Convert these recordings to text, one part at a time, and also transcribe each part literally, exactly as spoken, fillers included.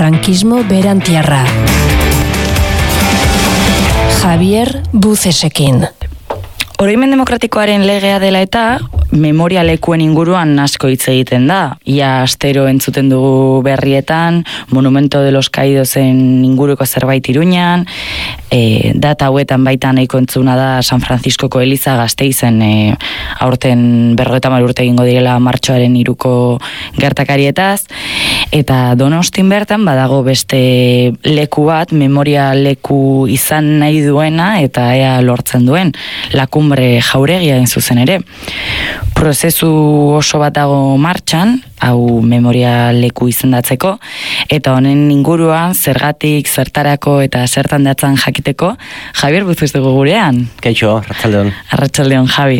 frankismo berantiarra. Javier Bucesekin. Oroimen demokratikoaren legea dela eta memoria lekuen inguruan asko hitz egiten da. Ia astero entzuten dugu berrietan, Monumento de los Caídosen inguruko zerbait Iruñan, e, data hauetan baita nahiko entzuna da San Franciscoko Eliza Gasteizen e, aurten berrogeita hamar urte egingo direla martxoaren hiruko gertakarietaz, eta Donostin bertan badago beste leku bat, memoria leku izan nahi duena eta ea lortzen duen, La Cumbre Jauregia in zuzen ere. Prozesu oso bat dago martxan, hau memoria leku izendatzeko, eta honen inguruan zergatik, zertarako eta zertan datzan jakiteko, Javier Buzuz dugu gurean. Kaixo, arratsaldeon. Arratsaldeon, Javi.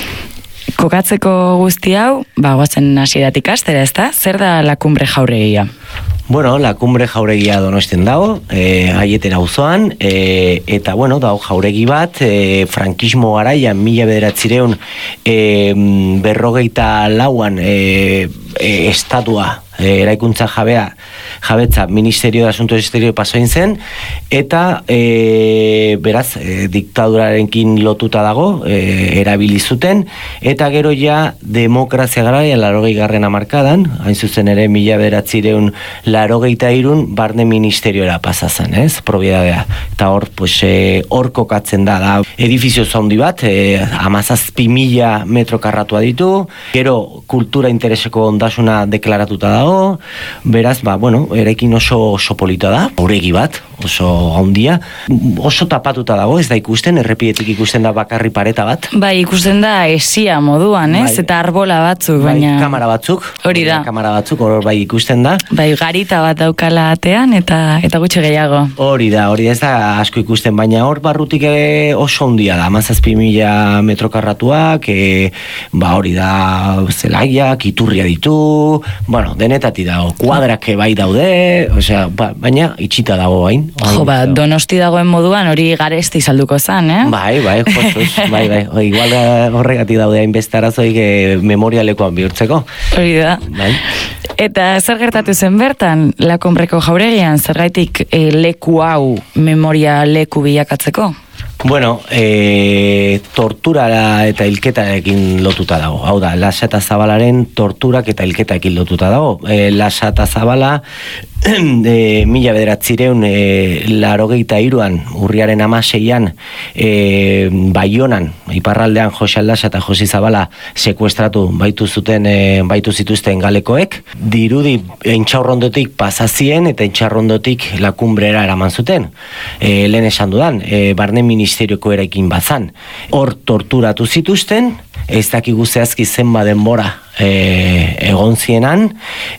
Kokatzeko guzti hau, ba, guazen hasieratik hastera, ezta? Zer da La Cumbre Jauregia? Bueno, La Cumbre Jauregia Donostian dago, eh, Aieten auzoan, eh, eta bueno, dago jauregi bat, eh, frankismo garaian mila bederatzireun eh, berrogeita lauan eh, eh, estatua, eh, eraikuntza jabea, jabetza Ministerio de Asuntos Exteriores pasoin zen, eta eh, beraz, eh, diktadurarekin lotuta dago, eh, erabili zuten, eta gero ja demokrazia garaian larogei garren hamarkadan, hain zuzen ere mila bederatzireun larogeita irun barne ministerioera pasazan, ez, propiedadea. Eta hor, pues, eh, hor kokatzen da, da, edifizio zaundi bat, eh, amazazpi mila metro karratua ditu, gero kultura intereseko ondasuna deklaratuta dago, beraz, ba, bueno, erekin oso, oso polita da, auregi bat, oso handia, oso tapatuta dago, ez da ikusten, errepietik ikusten da bakarri pareta bat. Bai, ikusten da esia moduan, ez? Bai, eta arbola batzuk, bai, baina... kamara batzuk. Hori da. Kamara batzuk, hor bai ikusten da. Bai, garita bat daukala atean, eta eta gutxi gehiago. Hori da, hori ez da asko ikusten, baina hor barrutik oso handia da, amazazpi mila metro karratuak, e, ba hori da zelaiak, iturria ditu, bueno, denetati dago, kuadrak bai daude, osea, ba, baina itxita dago hain. Jo, ba, Donosti dagoen moduan hori garesti salduko zan, eh? Bai, bai, jostuz, bai, bai, o, igual horregatik daude hain beste arazoik e, memorialekoan bihurtzeko. Hori da. Bai. Eta zer gertatu zen bertan, La Cumbreko jauregian, zergaitik e, leku hau memoria leku bilakatzeko? Bueno, e, tortura eta hilketarekin lotuta dago. Hau da, Lasa eta Zabalaren torturak eta hilketarekin lotuta dago. E, Lasa eta Zabala e, mila bederatzireun e, larogeita iruan, urriaren amaseian, e, Baionan, iparraldean Jose Lasa eta Jose Zabala sekuestratu baitu zuten, e, baitu zituzten galekoek. Dirudi entxaurrondotik pasazien eta entxaurrondotik La Cumbrera eraman zuten. E, lehen esan dudan, e, barne ministerioko eraikin bazan. Hor torturatu zituzten, ez dakigu zehazki zenba denbora e, egon zienan,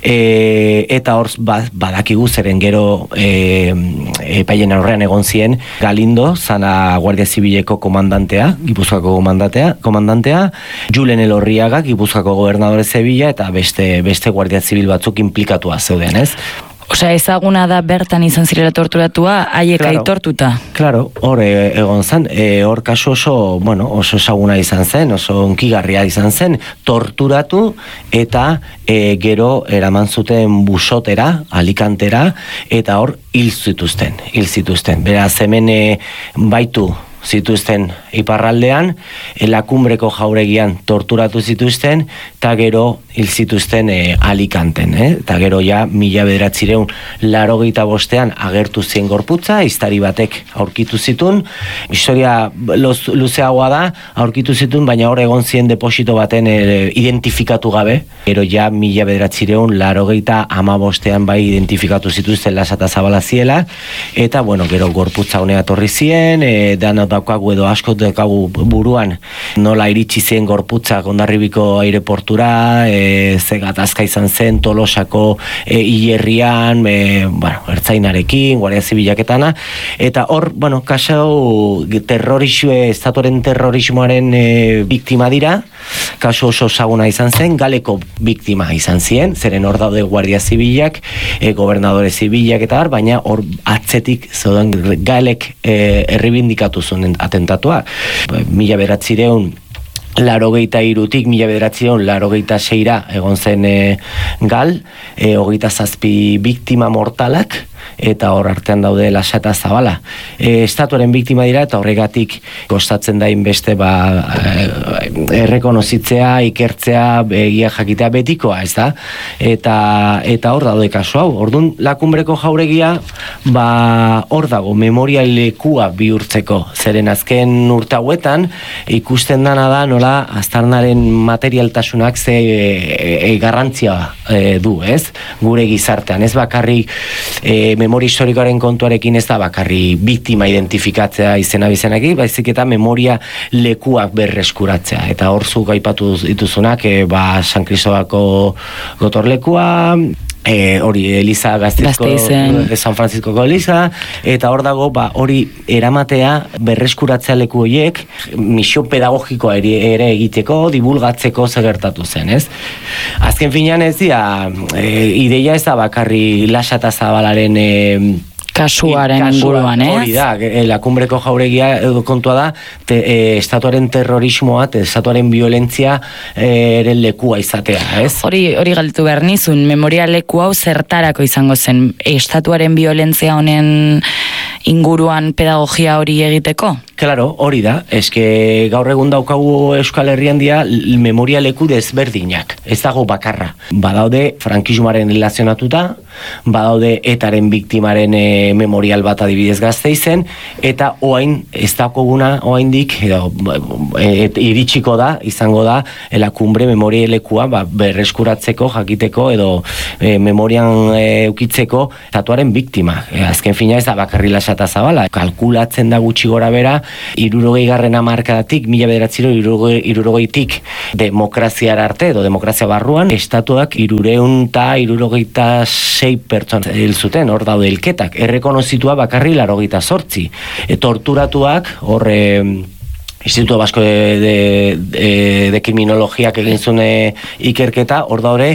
e, eta hor ba, badakigu zeren gero e, epaien aurrean egon zien Galindo, zana Guardia Zibileko komandantea, Gipuzkoako komandantea, komandantea, Julen Elorriaga, Gipuzkoako gobernadore Zebila, eta beste, beste Guardia Zibil batzuk inplikatua zeuden, ez? Osea, ezaguna da bertan izan zirela torturatua, haiek claro, aitortuta. Claro, hor e, egon zen, e, hor kasu oso, bueno, oso ezaguna izan zen, oso onkigarria izan zen, torturatu eta e, gero eraman zuten busotera, Alicantera, eta hor hil zituzten, hil zituzten. Beraz, hemen e, baitu zituzten iparraldean, La Cumbreko jauregian torturatu zituzten, eta gero hil zituzten e, Alicanten, eh? Eta gero ja mila bederatzireun larogeita bostean agertu zien gorputza, iztari batek aurkitu zitun, historia loz, luzeagoa da, aurkitu zitun, baina hor egon zien deposito baten e, identifikatu gabe, gero ja mila bederatzireun larogeita amabostean bai identifikatu zituzten Lasa eta Zabala ziela, eta bueno, gero gorputza honea torri zien, e, dana daukagu edo asko daukagu buruan nola iritsi zen gorputzak Hondarribiko aireportura, e, ze gatazka izan zen Tolosako e, hilerrian, e, bueno, ertzainarekin, Guardia Zibilaketana, eta hor, bueno, kasu terrorisme, estatuaren terrorismoaren e, biktima dira, kasu oso saguna izan zen, Galeko biktima izan ziren, zeren hor daude Guardia Zibilak, e, gobernadore Zibilak eta har, baina hor atzetik zeuden Galek e, erribindikatu zuen atentatua. Mila beratzireun larogeita irutik mila bederatzion larogeita seira egon zen e, gal, e, hogeita zazpi biktima mortalak, eta hor artean daude Lasa eta Zabala. E, estatuaren biktima dira eta horregatik kostatzen da inbeste ba, e, errekonozitzea, ikertzea, egia jakitea betikoa, ez da? Eta, eta hor daude kasu hau. Orduan, Lakunbreko jauregia ba, hor dago memoria lekua bihurtzeko. Zeren azken urte hauetan ikusten dana da nola aztarnaren materialtasunak ze e, e, garrantzia e, du, ez? Gure gizartean, ez bakarrik e, memoria historikoaren kontuarekin ez da bakarri biktima identifikatzea izena bizenaki, baizik eta memoria lekuak berreskuratzea. Eta hor zuk aipatu dituzunak, e, ba, San Kristobako gotorlekua, E, hori Eliza Gazteizko, San Franciscoko Eliza, eta hor dago ba, hori eramatea berreskuratzea leku horiek misio pedagogikoa ere, ere egiteko, divulgatzeko zegertatu zen, ez? Azken finean ez dira, e, ideia ez da bakarri Lasa eta Zabalaren e, kasuaren inguruan, ez? Hori da, e, Lakunbreko jauregia edo kontua da, te, e, estatuaren terrorismoa, te, estatuaren violentzia e, ere lekua izatea, ez? Hori, hori galtu behar nizun, memoria leku hau zertarako izango zen, estatuaren violentzia honen inguruan pedagogia hori egiteko? Claro, hori da, eske gaur egun daukagu Euskal Herrian dira memoria leku desberdinak, ez dago bakarra. Badaude frankismoaren relazionatuta, badaude etaren biktimaren e, memorial bat adibidez Gasteizen, eta oain ez dakoguna oaindik edo e, et, iritsiko da, izango da Lakunbre memoria lekua ba, berreskuratzeko, jakiteko edo e, memorian e, eukitzeko estatuaren biktima. E, azken fina ez da bakarri Lasa eta Zabala, kalkulatzen da gutxi gora bera hirurogei garren hamarkadatik, mila bederatziro hirurogeitik demokraziara arte edo demokrazia barruan, estatuak hirureun eta hirurogeita sei pertsona hil zuten, hor daude hilketak, errekonozitua bakarri laurogeita zortzi, e, torturatuak hor e, Instituto Vasco de, de, de, de Kriminologiak egin zune ikerketa, hor daude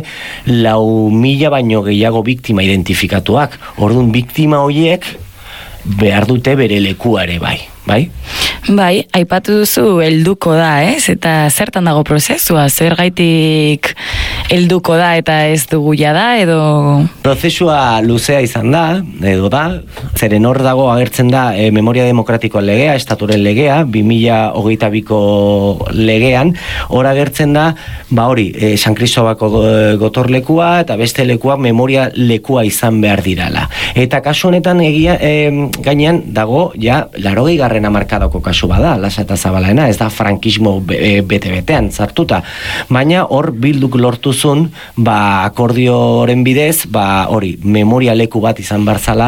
lau mila baino gehiago biktima identifikatuak, orduan biktima horiek behar dute bere lekuare bai. Bai? Bai, aipatu duzu helduko da, ez? Eta zertan dago prozesua? Zergaitik helduko da eta ez dugu ja da, edo... Prozesua luzea izan da, edo da, zeren hor dago agertzen da e, Memoria Demokratikoan legea, estaturen legea, bi mila hogeita biko legean, hor agertzen da, ba hori, e, San Kristobako gotorlekua eta beste lekua memoria lekua izan behar dirala. Eta kasu honetan egia, e, gainean dago, ja, laurogei garren hamarkadako kasu bada, Lasa eta Zabalaena, ez da frankismo bete-betean sartuta, baina hor bilduk lortuzun, ba, akordioren bidez, ba, hori, memoria leku bat izan barzala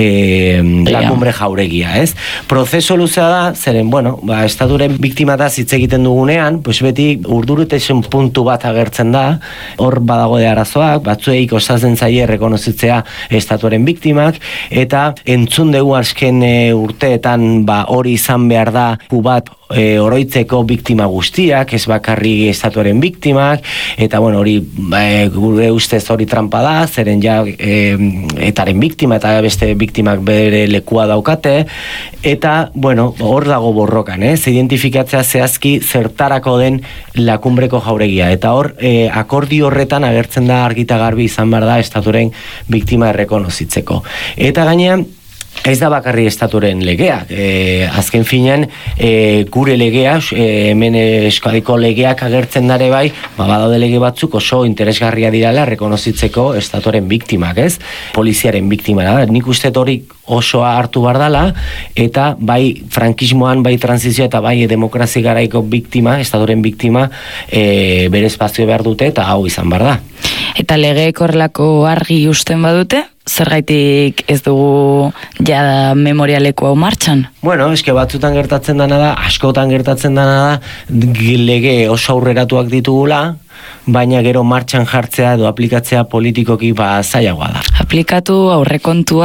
e, Lakunbre jauregia, ez? Prozeso luzea da, zeren, bueno, ba, estaturen biktimataz hitz egiten dugunean, pues beti urdurutasun puntu bat agertzen da, hor badago de arazoak, batzuei kostatzen zaie rekonozitzea estatuaren biktimak, eta entzun dugu azken e, urteetan, ba, hori izan behar da bat e, oroitzeko biktima guztiak, ez bakarri estatuaren biktimak, eta bueno, hori e, gure ustez hori trampa da, zeren ja e, etaren biktima eta beste biktimak bere lekua daukate, eta bueno, hor dago borrokan, ez? Identifikatzea zehazki zertarako den Lakunbreko jauregia, eta hor e, akordio horretan agertzen da argita garbi izan behar da estatuaren biktima errekonozitzeko. Eta gainean, ez da bakarri estaturen legeak, e, azken finean e, gure legeak, e, hemen Euskadiko legeak agertzen dare bai, ba, badaude lege batzuk oso interesgarria dirala rekonozitzeko estatuaren biktimak, ez? Poliziaren biktima da, nik uste hori osoa hartu behar dela, eta bai frankismoan, bai transizioa eta bai demokrazi garaiko biktima, estatuaren biktima, e, bere espazio behar dute eta hau izan behar da. Eta legeek horrelako argi usten badute? Zergaitik ez dugu jada memorialeko hau martxan? Bueno, eske batzutan gertatzen dana da, askotan gertatzen dana da, lege oso aurreratuak ditugula, baina gero martxan jartzea edo aplikatzea politikoki ba zailagoa da. Aplikatu aurrekontuak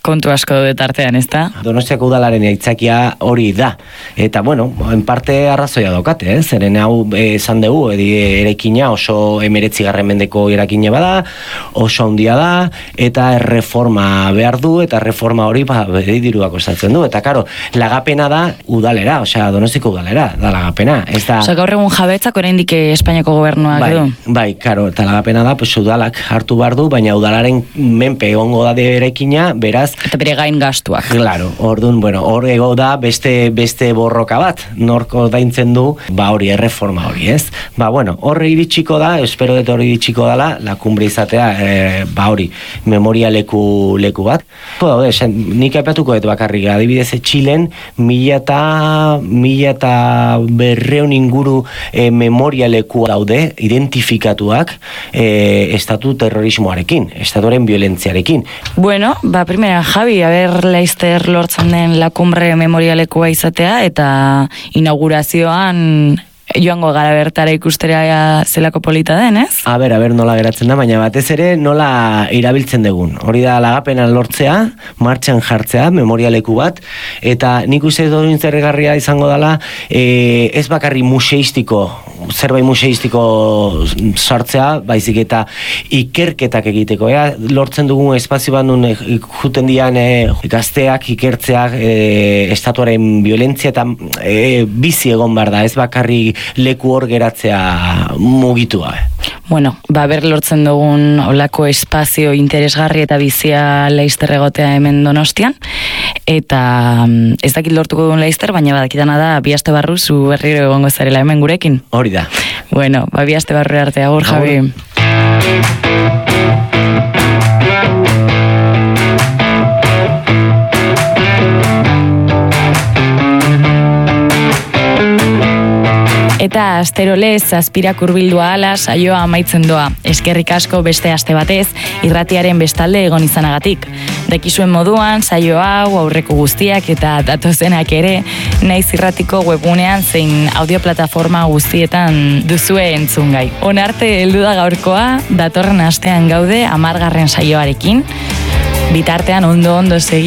kontu asko daude tartean, ezta? Donostiako udalaren aitzakia hori da. Eta, bueno, en parte arrazoia daukate, eh? Zeren hau esan dugu, edi, eraikina oso emeretzigarren mendeko eraikina bada, oso handia da, eta erreforma behar du, eta erreforma hori ba, bedi diruak kostatzen du. Eta, karo, lagapena da udalera, osea, Donostiko udalera, da lagapena. Ez da... Osa, gaur egun jabetzak oraindik Espainiako gobernuak bai, du. Bai, karo, eta lagapena da, pues, udalak hartu behar du, baina udalaren menpe egongo da eraikina, beraz... Eta bere gain gastuak. Claro, orduan, bueno, hor ego da beste, beste borroka bat, norko daintzen du, ba hori, erreforma hori, ez? Ba, bueno, horre iritsiko da, espero dut hori iritsiko dela, la cumbre izatea, e, ba hori, memoria leku, leku bat. Daude, esan, nik aipatuko dut bakarrik, adibidez, Txilen, mila eta, mila eta berreun inguru e, memoria leku daude, identifikatuak, e, estatu terrorismoarekin, estatuaren violentziarekin. Bueno, ba, primera, Javi, a ber, Leicester lortzen den la cumbre memorialekua izatea, eta inaugurazioan joango gara bertara ikustera zelako polita den, ez? A ber, a ber, nola geratzen da, baina batez ere nola irabiltzen dugun. Hori da lagapena lortzea, martxan jartzea, memorialeku bat, eta nik uste dut zerregarria izango dela, e, ez bakarri museistiko, zerbait museistiko sartzea, baizik eta ikerketak egiteko, ea, lortzen dugun espazio bat nun juten dian e, gazteak ikertzeak e, estatuaren violentzia eta e, bizi egon behar da, ez bakarri leku hor geratzea mugitua. Bueno, ba, ber lortzen dugun olako espazio interesgarri eta bizia Leicester egotea hemen Donostian, eta ez dakit lortuko duen Leicester, baina badakitana da bi aste barru zu berriro egongo zarela hemen gurekin. Hori da. Bueno, ba, bi aste barru arte, agur, Javi. Eta asterolez zazpirak urbildua ala saioa amaitzen doa. Eskerrik asko beste aste batez irratiaren bestalde egon izanagatik. Dakizuen moduan saio hau aurreko guztiak eta datozenak ere naiz irratiko webgunean zein audioplataforma guztietan duzue entzungai. Onarte heldu da gaurkoa, datorren astean gaude hamargarren saioarekin. Bitartean ondo ondo segi